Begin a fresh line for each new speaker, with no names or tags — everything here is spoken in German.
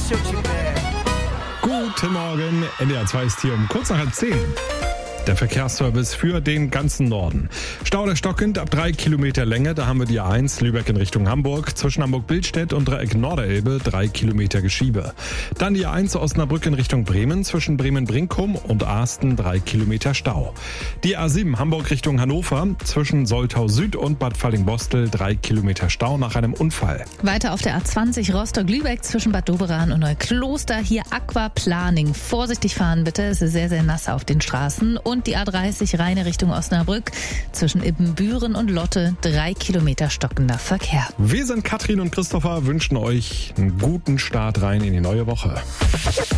Guten Morgen, NDR 2 ist hier um kurz nach 9:30. Der Verkehrsservice für den ganzen Norden. Stau der stockend ab 3 Kilometer Länge. Da haben wir die A1 Lübeck in Richtung Hamburg. Zwischen Hamburg-Billstedt und Dreieck Norderelbe 3 Kilometer Geschiebe. Dann die A1 Osnabrück in Richtung Bremen. Zwischen Bremen-Brinkum und Ahsten 3 Kilometer Stau. Die A7 Hamburg Richtung Hannover. Zwischen Soltau Süd und Bad Fallingbostel 3 Kilometer Stau nach einem Unfall.
Weiter auf der A20 Rostock-Lübeck zwischen Bad Doberan und Neukloster. Hier Aquaplaning. Vorsichtig fahren bitte. Es ist sehr, sehr nass auf den Straßen. Und die A30 Rheine Richtung Osnabrück. Zwischen Ibbenbüren und Lotte 3 Kilometer stockender Verkehr.
Wir sind Katrin und Christopher, wünschen euch einen guten Start rein in die neue Woche.